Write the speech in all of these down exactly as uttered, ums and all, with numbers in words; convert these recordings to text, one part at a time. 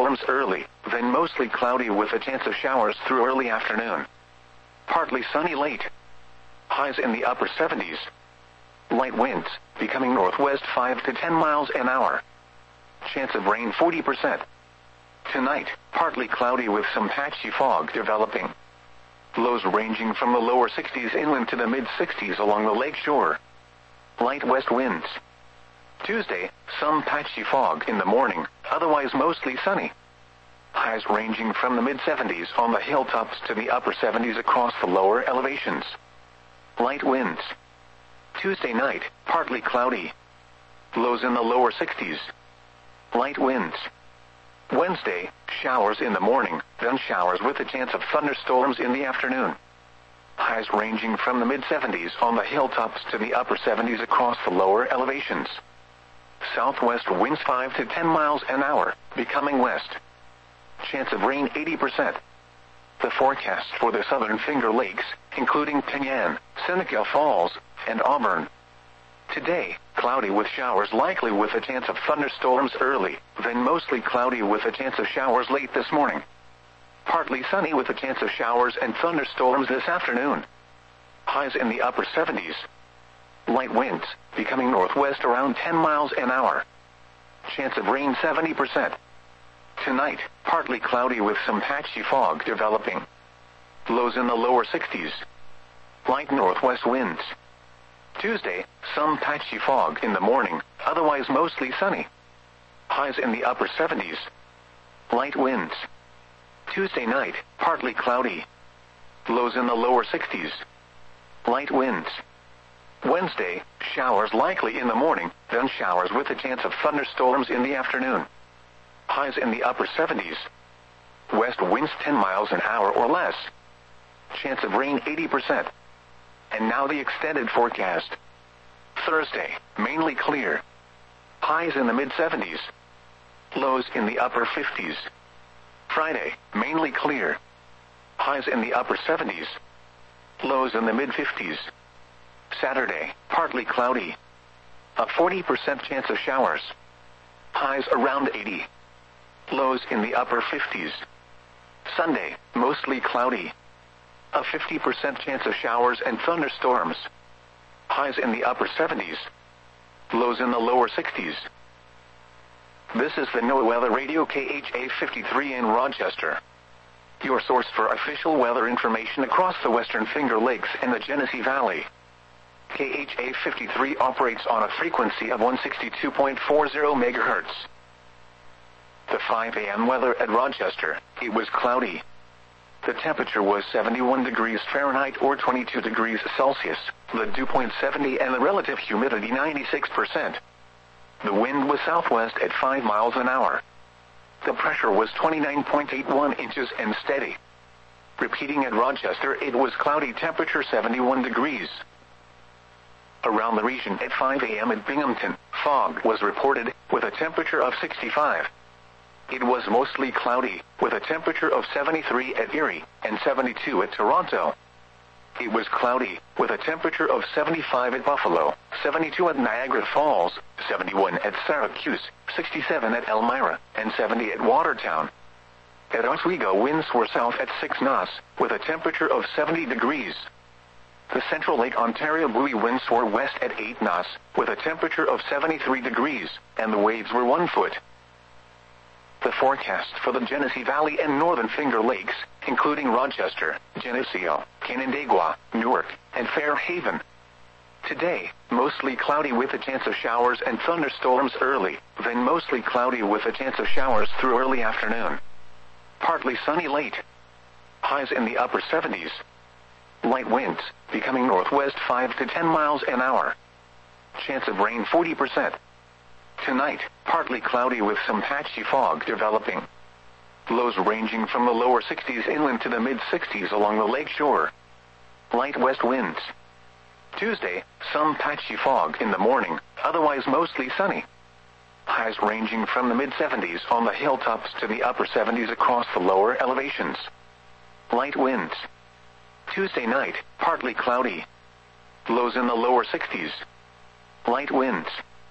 thunderstorms early, then mostly cloudy with a chance of showers through early afternoon. Partly sunny late. Highs in the upper seventies. Light winds, becoming northwest five to ten miles an hour. Chance of rain forty percent. Tonight, partly cloudy with some patchy fog developing. Lows ranging from the lower sixties inland to the mid-sixties along the lake shore. Light west winds. Tuesday, some patchy fog in the morning, otherwise mostly sunny. Highs ranging from the mid-seventies on the hilltops to the upper seventies across the lower elevations. Light winds. Tuesday night, partly cloudy. Lows in the lower sixties. Light winds. Wednesday, showers in the morning, then showers with a chance of thunderstorms in the afternoon. Highs ranging from the mid-seventies on the hilltops to the upper seventies across the lower elevations. Southwest winds five to ten miles an hour, becoming west. Chance of rain eighty percent. The forecast for the southern Finger Lakes, including Penyan, Seneca Falls, and Auburn. Today, cloudy with showers likely with a chance of thunderstorms early, then mostly cloudy with a chance of showers late this morning. Partly sunny with a chance of showers and thunderstorms this afternoon. Highs in the upper seventies. Light winds, becoming northwest around ten miles an hour. Chance of rain seventy percent. Tonight, partly cloudy with some patchy fog developing. Lows in the lower sixties. Light northwest winds. Tuesday, some patchy fog in the morning, otherwise mostly sunny. Highs in the upper seventies. Light winds. Tuesday night, partly cloudy. Lows in the lower sixties. Light winds. Wednesday, showers likely in the morning, then showers with a chance of thunderstorms in the afternoon. Highs in the upper seventies. West winds ten miles an hour or less. Chance of rain eighty percent. And now the extended forecast. Thursday, mainly clear. Highs in the mid-seventies. Lows in the upper fifties. Friday, mainly clear. Highs in the upper seventies. Lows in the mid-fifties. Saturday, partly cloudy. A forty percent chance of showers. Highs around eighty. Lows in the upper fifties. Sunday, mostly cloudy. A fifty percent chance of showers and thunderstorms. Highs in the upper seventies. Lows in the lower sixties. This is the NOAA Weather Radio K H A fifty-three in Rochester. Your source for official weather information across the Western Finger Lakes and the Genesee Valley. K H A fifty-three operates on a frequency of one sixty-two point four zero megahertz. The five a m weather at Rochester, it was cloudy. The temperature was seventy-one degrees Fahrenheit or twenty-two degrees Celsius, the dew point seventy and the relative humidity ninety-six percent. The wind was southwest at five miles an hour. The pressure was twenty-nine point eight one inches and steady. Repeating at Rochester, it was cloudy, temperature seventy-one degrees. Around the region at five a m at Binghamton, fog was reported, with a temperature of sixty-five. It was mostly cloudy, with a temperature of seventy-three at Erie, and seventy-two at Toronto. It was cloudy, with a temperature of seventy-five at Buffalo, seventy-two at Niagara Falls, seventy-one at Syracuse, sixty-seven at Elmira, and seventy at Watertown. At Oswego, winds were south at six knots, with a temperature of seventy degrees. The Central Lake Ontario buoy winds were west at eight knots, with a temperature of seventy-three degrees, and the waves were one foot. The forecast for the Genesee Valley and Northern Finger Lakes, including Rochester, Geneseo, Canandaigua, Newark, and Fairhaven. Today, mostly cloudy with a chance of showers and thunderstorms early, then mostly cloudy with a chance of showers through early afternoon. Partly sunny late. Highs in the upper seventies. Light winds, becoming northwest five to ten miles an hour. Chance of rain forty percent. Tonight, partly cloudy with some patchy fog developing. Lows ranging from the lower sixties inland to the mid-sixties along the lake shore. Light west winds. Tuesday, some patchy fog in the morning, otherwise mostly sunny. Highs ranging from the mid-seventies on the hilltops to the upper seventies across the lower elevations. Light winds. Tuesday night, partly cloudy. Lows in the lower sixties. Light winds.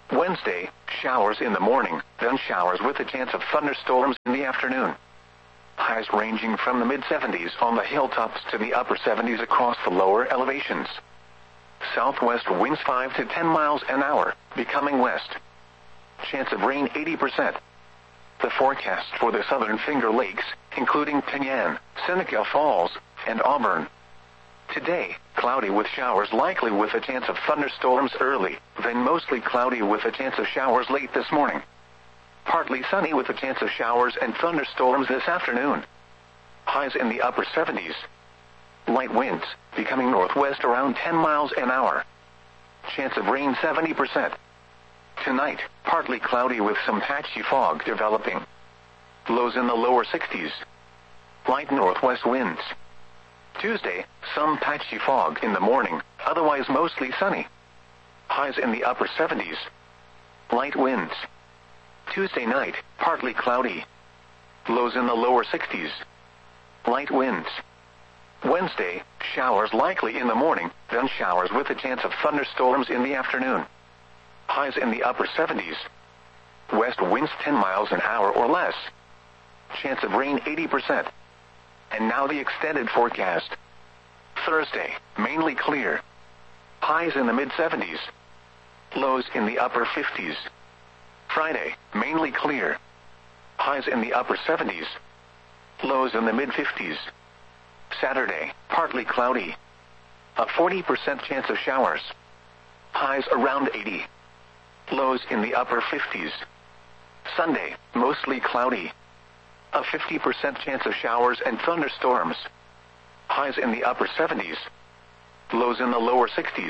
Wednesday, showers in the morning, then showers with a chance of thunderstorms in the afternoon. Highs ranging from the mid seventies on the hilltops to the upper seventies across the lower elevations. Southwest winds five to ten miles an hour, becoming west. Chance of rain eighty percent. The forecast for the southern Finger Lakes, including Penyan, Seneca Falls, and Auburn. Today, cloudy with showers likely with a chance of thunderstorms early, then mostly cloudy with a chance of showers late this morning. Partly sunny with a chance of showers and thunderstorms this afternoon. Highs in the upper seventies. Light winds, becoming northwest around ten miles an hour. Chance of rain seventy percent. Tonight, partly cloudy with some patchy fog developing. Lows in the lower sixties. Light northwest winds. Tuesday, some patchy fog in the morning, otherwise mostly sunny. Highs in the upper seventies. Light winds. Tuesday night, partly cloudy. Lows in the lower sixties. Light winds. Wednesday, showers likely in the morning, then showers with a chance of thunderstorms in the afternoon. Highs in the upper seventies. West winds ten miles an hour or less. Chance of rain eighty percent. And now the extended forecast. Thursday, mainly clear. Highs in the mid seventies. Lows in the upper fifties. Friday, mainly clear. Highs in the upper seventies. Lows in the mid fifties. Saturday, partly cloudy. A forty percent chance of showers. Highs around eighty. Lows in the upper fifties. Sunday, mostly cloudy. A fifty percent chance of showers and thunderstorms. Highs in the upper seventies. Lows in the lower sixties.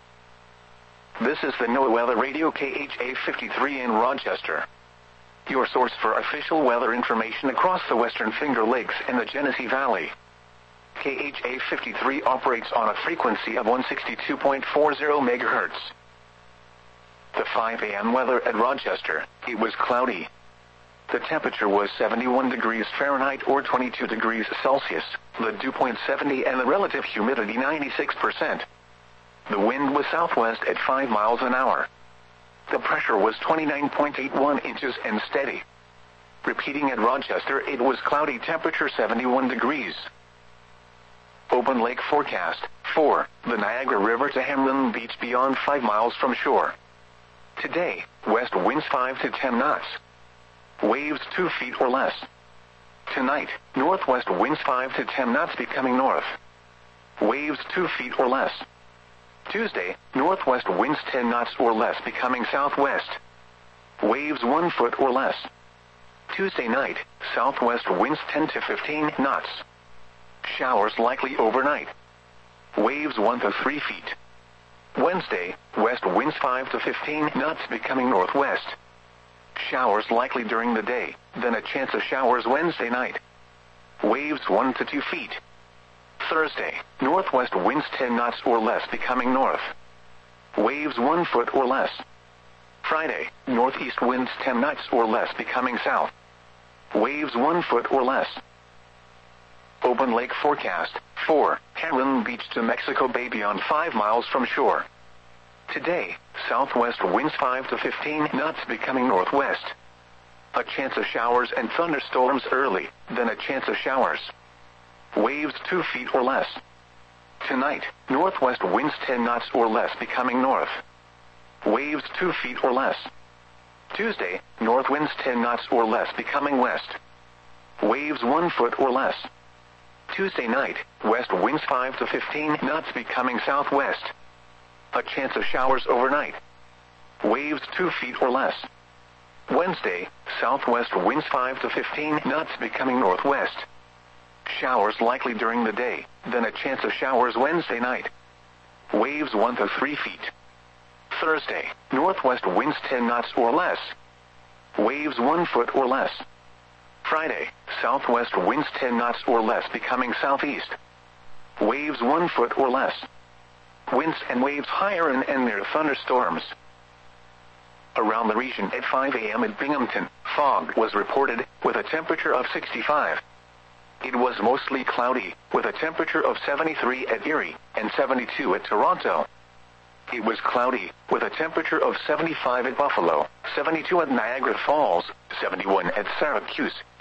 This is the NOAA Weather Radio K H A fifty-three in Rochester. Your source for official weather information across the Western Finger Lakes and the Genesee Valley. K H A fifty-three operates on a frequency of one sixty-two point four zero megahertz. The five a m weather at Rochester, it was cloudy. The temperature was seventy-one degrees Fahrenheit or twenty-two degrees Celsius, the dew point seventy and the relative humidity ninety-six percent. The wind was southwest at five miles an hour. The pressure was twenty-nine point eight one inches and steady. Repeating at Rochester, it was cloudy, temperature seventy-one degrees. Open lake forecast, four, the Niagara River to Hamlin Beach beyond five miles from shore. Today, west winds five to ten knots. Waves two feet or less. Tonight, northwest winds five to ten knots becoming north. Waves two feet or less. Tuesday, northwest winds ten knots or less becoming southwest. Waves one foot or less. Tuesday night, southwest winds ten to fifteen knots. Showers likely overnight. Waves one to three feet. Wednesday, west winds five to fifteen knots becoming northwest. Showers likely during the day, then a chance of showers Wednesday night. Waves one to two feet. Thursday, northwest winds ten knots or less becoming north. Waves one foot or less. Friday, northeast winds ten knots or less becoming south. Waves one foot or less. Open lake forecast, four, Hamlin Beach to Mexico Bay beyond five miles from shore. Today, southwest winds five to fifteen knots becoming northwest. A chance of showers and thunderstorms early, then a chance of showers. Waves two feet or less. Tonight, northwest winds ten knots or less becoming north. Waves two feet or less. Tuesday, north winds ten knots or less becoming west. Waves one foot or less. Tuesday night, west winds five to fifteen knots becoming southwest. A chance of showers overnight. Waves two feet or less. Wednesday, southwest winds five to fifteen knots becoming northwest. Showers likely during the day, then a chance of showers Wednesday night. Waves one to three feet. Thursday, northwest winds ten knots or less. Waves one foot or less. Friday, southwest winds ten knots or less becoming southeast. Waves one foot or less. Winds and waves higher and, and near thunderstorms. Around the region at five a m at Binghamton, fog was reported, with a temperature of sixty-five. It was mostly cloudy, with a temperature of seventy-three at Erie, and seventy-two at Toronto. It was cloudy, with a temperature of seventy-five at Buffalo, seventy-two at Niagara Falls, seventy-one at Syracuse,